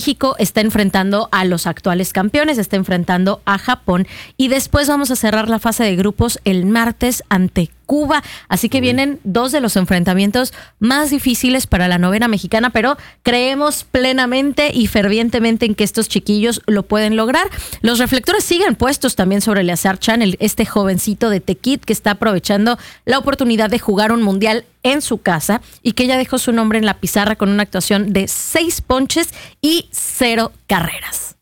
México está enfrentando a los actuales campeones, está enfrentando a Japón y después vamos a cerrar la fase de grupos el martes ante Cuba. Así que vienen dos de los enfrentamientos más difíciles para la novena mexicana, pero creemos plenamente y fervientemente en que estos chiquillos lo pueden lograr. Los reflectores siguen puestos también sobre Eleazar Chan, este jovencito de Tequit que está aprovechando la oportunidad de jugar un mundial en su casa y que ya dejó su nombre en la pizarra con una actuación de 6 ponches y 0 carreras.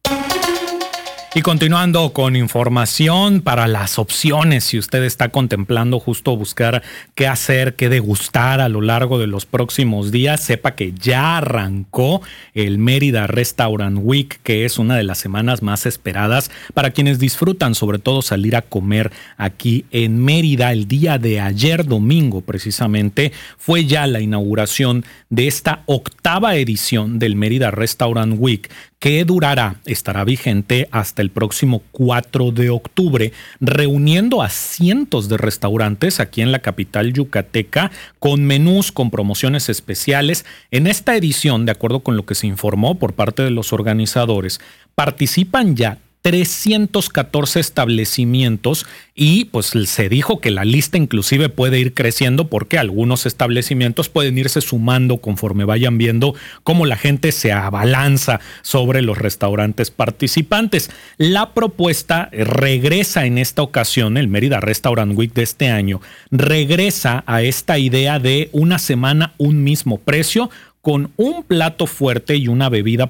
Y continuando con información para las opciones, si usted está contemplando justo buscar qué hacer, qué degustar a lo largo de los próximos días, sepa que ya arrancó el Mérida Restaurant Week, que es una de las semanas más esperadas para quienes disfrutan sobre todo salir a comer aquí en Mérida. El día de ayer, domingo precisamente, fue ya la inauguración de esta 8ª edición del Mérida Restaurant Week, que estará vigente hasta el próximo 4 de octubre, reuniendo a cientos de restaurantes aquí en la capital yucateca con menús, con promociones especiales. En esta edición, de acuerdo con lo que se informó por parte de los organizadores, participan ya 314 establecimientos y pues se dijo que la lista inclusive puede ir creciendo porque algunos establecimientos pueden irse sumando conforme vayan viendo cómo la gente se abalanza sobre los restaurantes participantes. La propuesta regresa en esta ocasión, el Mérida Restaurant Week de este año, regresa a esta idea de una semana, un mismo precio, con un plato fuerte y una bebida